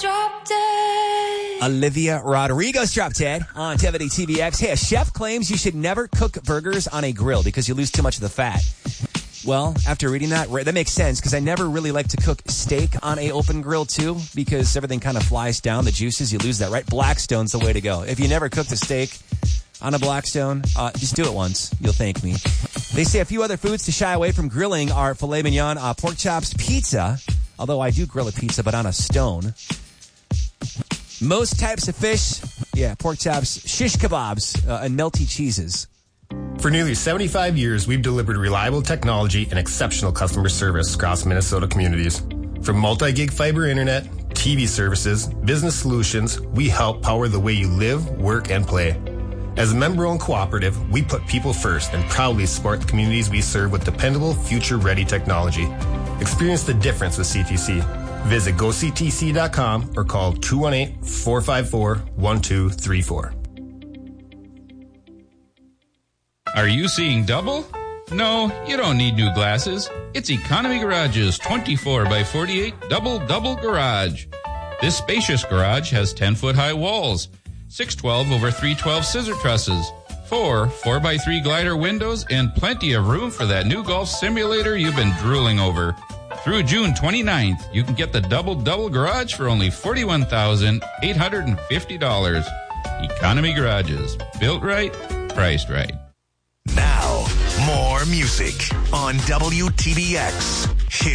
Drop Dead. Olivia Rodrigo's Drop Dead on Tevity TVX. Hey, a chef claims you should never cook burgers on a grill because you lose too much of the fat. Well, after reading that makes sense because I never really like to cook steak on a open grill too because everything kind of flies down, the juices, you lose that, right? Blackstone's the way to go. If you never cooked a steak on a Blackstone, just do it once. You'll thank me. They say a few other foods to shy away from grilling are filet mignon, pork chops, pizza, although I do grill a pizza, but on a stone. Most types of fish, pork chops, shish kebabs, and melty cheeses. For nearly 75 years, we've delivered reliable technology and exceptional customer service across Minnesota communities. From multi-gig fiber internet, TV services, business solutions, we help power the way you live, work, and play. As a member-owned cooperative, we put people first and proudly support the communities we serve with dependable, future-ready technology. Experience the difference with CTC. Visit goctc.com or call 218-454-1234. Are you seeing double? No, you don't need new glasses. It's Economy Garage's 24x48 double garage. This spacious garage has 10-foot-high walls, 612 over 312 scissor trusses, 4 4x3 glider windows, and plenty of room for that new golf simulator you've been drooling over. Through June 29th, you can get the double garage for only $41,850. Economy Garages. Built right, priced right. Now, more music on WTBX.